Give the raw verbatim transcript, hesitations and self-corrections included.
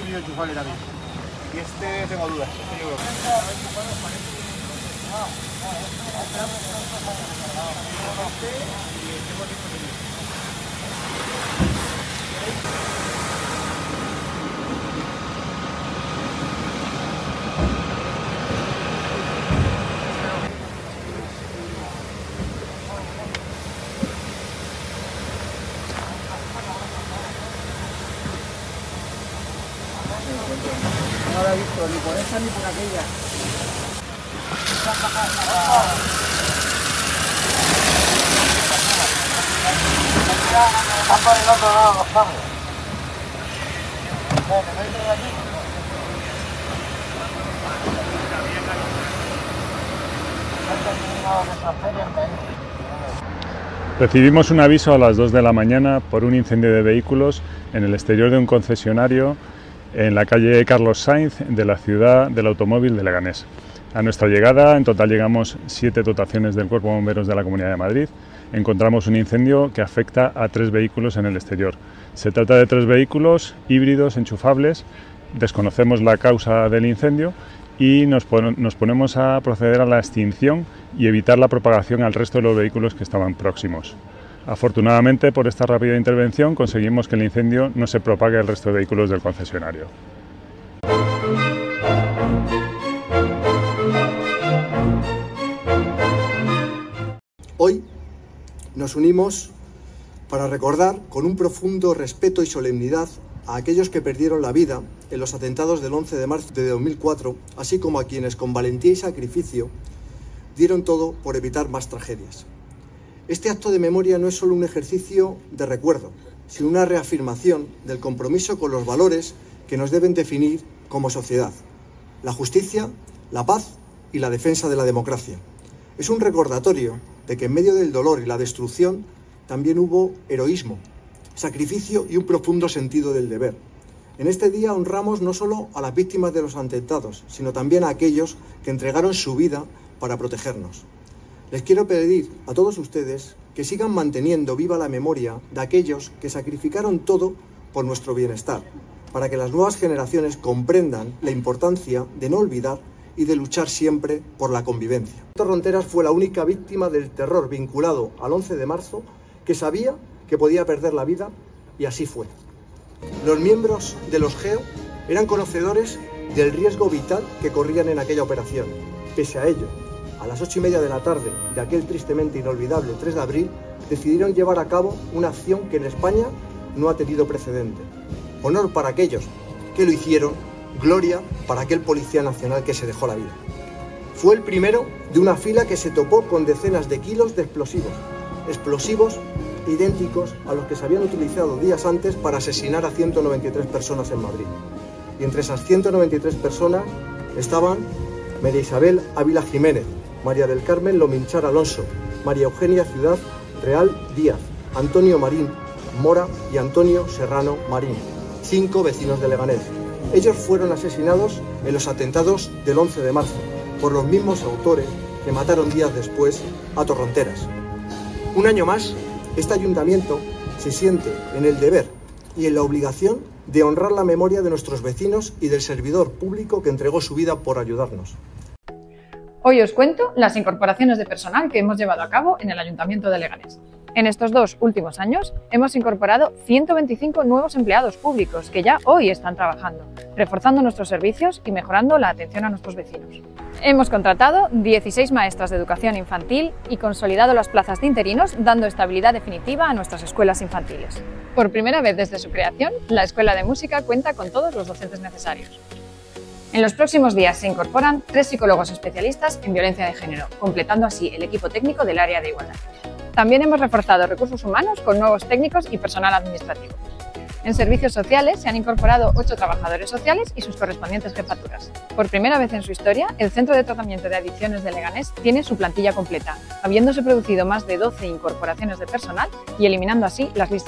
híbrido enchufable también. Y este tengo dudas. Este yo creo no la he visto ni por esta ni por aquella. Están por el otro lado los cables. Recibimos un aviso a las dos de la mañana por un incendio de vehículos en el exterior de un concesionario en la calle Carlos Sainz de la ciudad del automóvil de Leganés. A nuestra llegada, en total llegamos siete dotaciones del Cuerpo de Bomberos de la Comunidad de Madrid. Encontramos un incendio que afecta a tres vehículos en el exterior. Se trata de tres vehículos híbridos enchufables. Desconocemos la causa del incendio y nos, pon nos ponemos a proceder a la extinción y evitar la propagación al resto de los vehículos que estaban próximos. Afortunadamente, por esta rápida intervención, conseguimos que el incendio no se propague al resto de vehículos del concesionario. Hoy nos unimos para recordar con un profundo respeto y solemnidad a aquellos que perdieron la vida en los atentados del once de marzo de dos mil cuatro, así como a quienes con valentía y sacrificio dieron todo por evitar más tragedias. Este acto de memoria no es solo un ejercicio de recuerdo, sino una reafirmación del compromiso con los valores que nos deben definir como sociedad: la justicia, la paz y la defensa de la democracia. Es un recordatorio de que en medio del dolor y la destrucción también hubo heroísmo, sacrificio y un profundo sentido del deber. En este día honramos no solo a las víctimas de los atentados, sino también a aquellos que entregaron su vida para protegernos. Les quiero pedir a todos ustedes que sigan manteniendo viva la memoria de aquellos que sacrificaron todo por nuestro bienestar, para que las nuevas generaciones comprendan la importancia de no olvidar y de luchar siempre por la convivencia. Torronteras fue la única víctima del terror vinculado al once de marzo que sabía que podía perder la vida, y así fue. Los miembros de los GEO eran conocedores del riesgo vital que corrían en aquella operación. Pese a ello, a las ocho y media de la tarde de aquel tristemente inolvidable tres de abril, decidieron llevar a cabo una acción que en España no ha tenido precedente. Honor para aquellos que lo hicieron, gloria para aquel policía nacional que se dejó la vida. Fue el primero de una fila que se topó con decenas de kilos de explosivos, explosivos idénticos a los que se habían utilizado días antes para asesinar a ciento noventa y tres personas en Madrid. Y entre esas ciento noventa y tres personas estaban María Isabel Ávila Jiménez, María del Carmen Lominchar Alonso, María Eugenia Ciudad Real Díaz, Antonio Marín Mora y Antonio Serrano Marín, cinco vecinos de Leganés. Ellos fueron asesinados en los atentados del once de marzo por los mismos autores que mataron días después a Torronteras. Un año más, este ayuntamiento se siente en el deber y en la obligación de honrar la memoria de nuestros vecinos y del servidor público que entregó su vida por ayudarnos. Hoy os cuento las incorporaciones de personal que hemos llevado a cabo en el Ayuntamiento de Leganés. En estos dos últimos años hemos incorporado ciento veinticinco nuevos empleados públicos que ya hoy están trabajando, reforzando nuestros servicios y mejorando la atención a nuestros vecinos. Hemos contratado dieciséis maestras de educación infantil y consolidado las plazas de interinos, dando estabilidad definitiva a nuestras escuelas infantiles. Por primera vez desde su creación, la Escuela de Música cuenta con todos los docentes necesarios. En los próximos días se incorporan tres psicólogos especialistas en violencia de género, completando así el equipo técnico del área de igualdad. También hemos reforzado recursos humanos con nuevos técnicos y personal administrativo. En servicios sociales se han incorporado ocho trabajadores sociales y sus correspondientes jefaturas. Por primera vez en su historia, el Centro de Tratamiento de Adicciones de Leganés tiene su plantilla completa, habiéndose producido más de doce incorporaciones de personal y eliminando así las listas